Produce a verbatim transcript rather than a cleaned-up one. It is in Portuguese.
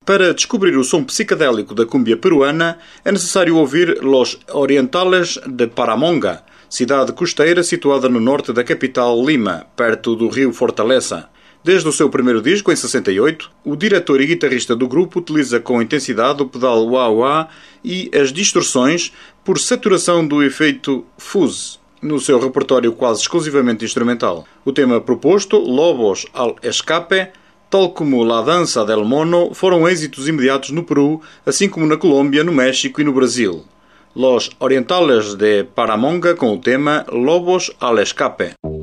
Para descobrir o som psicadélico da cúmbia peruana, é necessário ouvir Los Orientales de Paramonga, cidade costeira situada no norte da capital Lima, perto do rio Fortaleza. Desde o seu primeiro disco, em sessenta e oito, o diretor e guitarrista do grupo utiliza com intensidade o pedal wah-wah e as distorções por saturação do efeito fuzz no seu repertório quase exclusivamente instrumental. O tema proposto, Lobos al Escape, tal como La Dança del Mono, foram êxitos imediatos no Peru, assim como na Colômbia, no México e no Brasil. Los Orientales de Paramonga com o tema Lobos al Escape.